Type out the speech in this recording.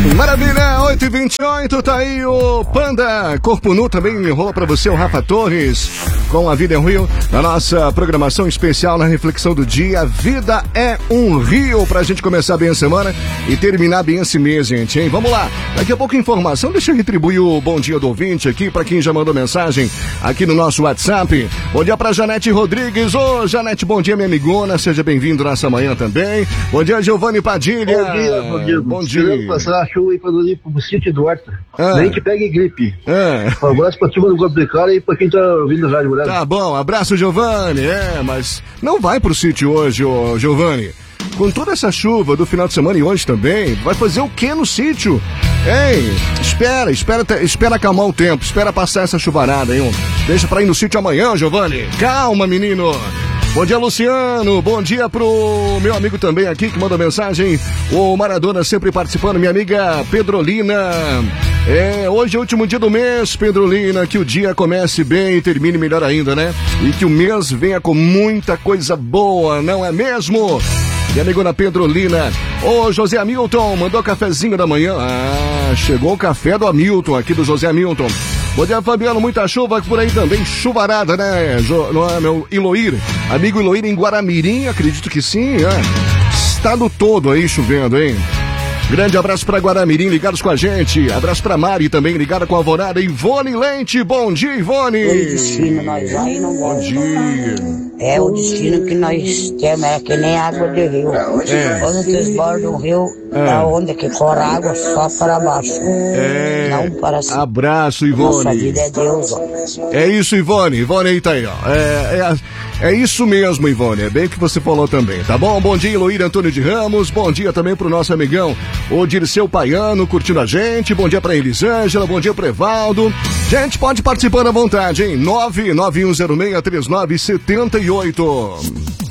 Maravilha, 8h28, tá aí o Panda Corpo Nu, também enrola pra você o Rafa Torres com A Vida é um Rio, na nossa programação especial na reflexão do dia. A vida é um rio, pra gente começar bem a semana e terminar bem esse mês, gente, hein? Vamos lá, daqui a pouco informação, deixa eu retribuir o bom dia do ouvinte aqui, pra quem já mandou mensagem aqui no nosso WhatsApp. Bom dia pra Janete Rodrigues. Ô, Janete, bom dia, minha amigona, seja bem-vindo nessa manhã também. Bom dia, Giovanni Padilha. Bom dia. Bom dia. Passar a chuva aí pra ir pro sítio Eduardo. Nem que pegue gripe. Um abraço pra turma do Complicado e pra quem tá ouvindo a rádio, mulher. Tá bom, abraço, Giovanni. Mas não vai pro sítio hoje, ô Giovanni. Com toda essa chuva do final de semana e hoje também, vai fazer o que no sítio? Ei, espera acalmar o tempo, espera passar essa chuvarada, hein? Deixa pra ir no sítio amanhã, Giovanni. Calma, menino. Bom dia, Luciano. Bom dia pro meu amigo também aqui que manda mensagem. O Maradona sempre participando. Minha amiga Pedrolina. Hoje é o último dia do mês, Pedrolina. Que o dia comece bem e termine melhor ainda, né? E que o mês venha com muita coisa boa, não é mesmo? Minha amigona Pedrolina. Ô, José Hamilton, mandou cafezinho da manhã. Chegou o café do Hamilton, aqui do José Hamilton. Bom dia, Fabiano, muita chuva por aí também, chuvarada, né? Não é, meu Iloir, amigo Iloir em Guaramirim, acredito que sim, Estado todo aí chovendo, hein? Grande abraço pra Guaramirim, ligados com a gente. Abraço pra Mari também, ligada com a alvorada. Ivone Lente, bom dia, Ivone. O destino nós vai e não volta. Bom dia. É o destino que nós temos, é que nem água de rio. Quando desborda um rio, da onda que corre água só para baixo. Não para cima. Abraço, Ivone. Nossa vida é Deus, ó. É isso, Ivone. Ivone aí tá aí, ó. É isso mesmo, Ivone. É bem o que você falou também, tá bom? Bom dia, Eloir Antônio de Ramos. Bom dia também pro nosso amigão, o Dirceu Paiano, curtindo a gente. Bom dia pra Elisângela. Bom dia pro Evaldo. Gente, pode participar à vontade, hein? 991063978.